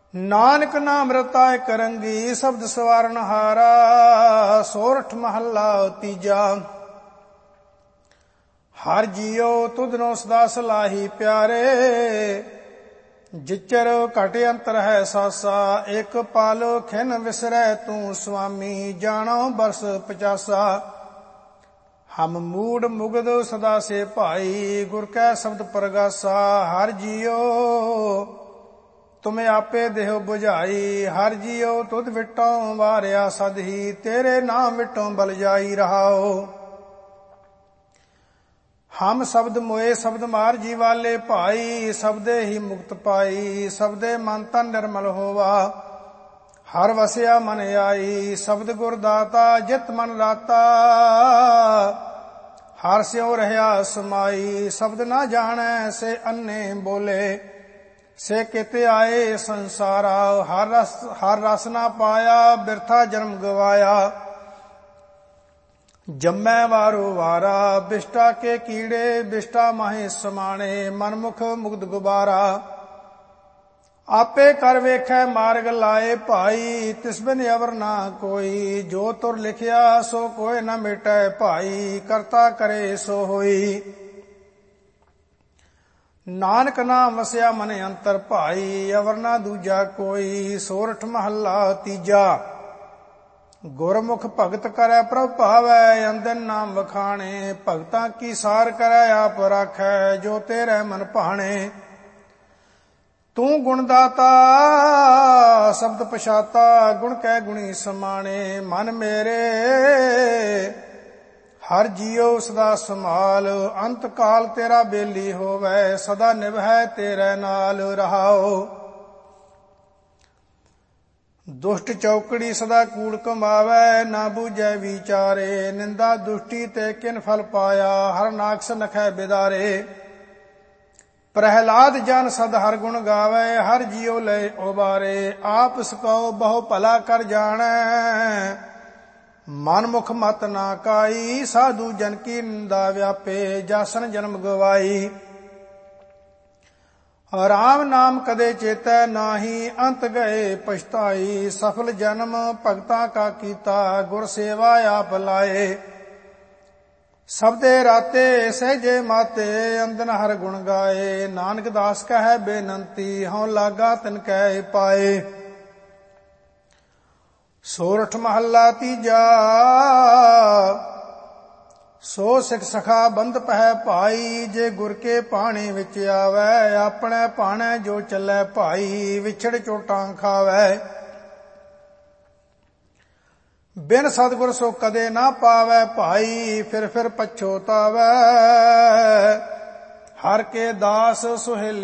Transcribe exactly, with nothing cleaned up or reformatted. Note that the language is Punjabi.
ਨਾਨਕ ਨਾਮ ਰਤਾਇ ਕਰੰਗੀ ਸ਼ਬਦ ਸਵਾਰਨ ਹਾਰਾ। ਸੋਰਠ ਮਹੱਲਾ ਤੀਜਾ। ਹਰ ਜੀਉ ਤੁਧਨੋ ਸਦਾ ਸਲਾਹੀ ਪਿਆਰੇ। ਜਿਚਰ ਘਟ ਅੰਤਰ ਹੈ ਸਾਸਾ। ਇਕ ਪਲ ਖਿਨ ਵਿਸਰੈ ਤੂੰ ਸੁਆਮੀ। ਜਾਣੋ ਬਰਸ ਪਚਾਸਾ। ਹਮ ਮੂੜ ਮੁਗਦ ਸਦਾ ਸੇ ਭਾਈ। ਗੁਰ ਕੈ ਸ਼ਬਦ ਪ੍ਰਗਾਸਾ। ਹਰ ਜੀਉ ਤੁਮ ਆਪੇ ਦੇਹੁ ਬੁਝਾਈ। ਹਰ ਜੀਉ ਤੁਧ ਵਿਟੋਂ ਵਾਰਿਆ ਸਦਹੀ। ਤੇਰੇ ਨਾਮ ਵਿਟੋਂ ਬਲ ਜਾਈ ਰਹਾਓ। ਹਮ ਸ਼ਬਦ ਮੋਏ ਸ਼ਬਦ ਮਾਰ ਜੀ ਵਾਲੇ ਭਾਈ। ਸ਼ਬਦੇ ਹੀ ਮੁਕਤ ਪਾਈ। ਸ਼ਬਦੇ ਮਨ ਤਨ ਨਿਰਮਲ ਹੋਵਾ। ਹਰ ਵਸਿਆ ਮਨ ਆਈ। ਸ਼ਬਦ ਗੁਰ ਦਾਤਾ ਜਿਤ ਮਨ ਰਾਤਾ। ਹਰ ਸਿਉ ਰਹਿਆ ਸਮਾਈ। ਸ਼ਬਦ ਨਾ ਜਾਣੈ ਸੇ ਅੰਨੇ ਬੋਲੇ। ਸੇ ਕਿਤੇ ਆਏ ਸੰਸਾਰਾ। ਹਰ ਰਸ ਹਰ ਰਸ ਨਾ ਪਾਇਆ। ਬਿਰਥਾ ਜਨਮ ਗਵਾਇਆ। ਜੰਮੈ ਵਾਰੋ ਵਾਰਾ। ਬਿਸ਼ਟਾ ਕੇ ਕੀੜੇ ਬਿਸ਼ਟਾ ਮਾਹੇ ਸਮਾਣੇ। ਮਨਮੁਖ ਮੁਗਧ ਗੁਬਾਰਾ। ਆਪੇ ਕਰ ਵੇਖੈ ਮਾਰਗ ਲਾਏ ਭਾਈ। ਤਿਸ ਬਿਨ ਅਵਰ ਨਾ ਕੋਈ। ਜੋ ਤੁਰ ਲਿਖਿਆ ਸੋ ਕੋਇ ਨ ਮਿਟੈ ਭਾਈ। ਕਰਤਾ ਕਰੇ ਸੋ ਹੋਈ। ਨਾਨਕ ਨਾਮ ਵਸਿਆ ਮਨ ਅੰਤਰ ਭਾਈ। ਅਵਰ ਨਾ ਦੂਜਾ ਕੋਈ। ਸੋਰਠ ਮਹੱਲਾ ਤੀਜਾ। ਗੁਰਮੁਖ ਭਗਤ ਕਰੈ ਪ੍ਰਭ ਭਾਵੈ। ਅੰਦਨ ਨਾਮ ਵਖਾਣੇ। ਭਗਤਾਂ ਕੀ ਸਾਰ ਕਰੈ ਆਪ ਰਾਖੈ। ਜੋ ਤੇਰੇ ਮਨ ਭਾਣੇ। ਤੂੰ ਗੁਣ ਦਾਤਾ ਸ਼ਬਦ ਪਛਾਤਾ। ਗੁਣ ਕੈ ਗੁਣੀ ਸਮਾਣੇ। ਮਨ ਮੇਰੇ ਹਰ ਜੀਉ ਸਦਾ ਸੰਭਾਲ। ਅੰਤ ਕਾਲ ਤੇਰਾ ਬੇਲੀ ਹੋਵੈ। ਸਦਾ ਨਿਭੈ ਤੇਰੇ ਨਾਲ ਰਹਾਓ। ਦੁਸ਼ਟ ਚੌਕੜੀ ਸਦਾ ਕੂੜ ਕਮਾਵੈ। ਨਾ ਬੂਝੈ ਵਿਚਾਰੇ। ਨਿੰਦਾ ਦੁਸ਼ਟੀ ਤੇ ਕਿਨ ਫਲ ਪਾਇਆ। ਹਰ ਨਾਕਸ ਨਖੈ ਬਿਦਾਰੇ। ਪ੍ਰਹਿਲਾਦ ਜਨ ਸਦ ਹਰ ਗੁਣ ਗਾਵੈ। ਹਰ ਜੀਉ ਲੈ ਉਬਾਰੇ। ਆਪ ਸਕਉ ਬਹੁ ਭਲਾ ਕਰ ਜਾਣੈ। ਮਨ ਮੁਖ ਮਤ ਨਾ ਕਾਈ। ਸਾਧੂ ਜਨ ਕੀ ਨਿੰਦਾ ਵਿਆਪੇ। ਜਾਸਨ ਜਨਮ ਗਵਾਈ। ਰਾਮ ਨਾਮ ਕਦੇ ਚੇਤੈ ਨਾਹੀ। ਅੰਤ ਗਏ ਪਛਤਾਈ। ਸਫਲ ਜਨਮ ਭਗਤਾਂ ਕਾ ਕੀਤਾ। ਗੁਰ ਸੇਵਾ ਆਪ ਲਾਏ। ਸਬਦੇ ਰਾਤੇ ਸਹਿਜੇ ਮਾਤੇ। ਅੰਦਨ ਹਰ ਗੁਣ ਗਾਏ। ਨਾਨਕ ਦਾਸ ਕਹੈ ਬੇਨੰਤੀ। ਹਉ ਲਾਗਾ ਤਿਨ ਕੈ ਪਾਏ। ਸੋਰਠ ਮਹੱਲਾ ਤੀਜਾ। ਸੋ ਸਿਖ ਸਖਾ ਬੰਧ ਪਹਿ ਭਾਈ। ਜੇ ਗੁਰ ਕੇ ਭਾਣੇ ਵਿੱਚ ਆਵੈ। ਆਪਣੇ ਭਾਣੈ ਜੋ ਚੱਲੈ ਭਾਈ। ਵਿਛੜ ਚੋਟਾਂ ਖਾਵੈ। ਬਿਨ ਸਤਿਗੁਰ ਸੋ ਕਦੇ ਨਾ ਪਾਵੈ ਭਾਈ। ਫਿਰ ਫਿਰ ਪਛੋਤਾਵੈ। ਹਰ ਕੇ ਦਾਸ ਸੁਹੇਲੇ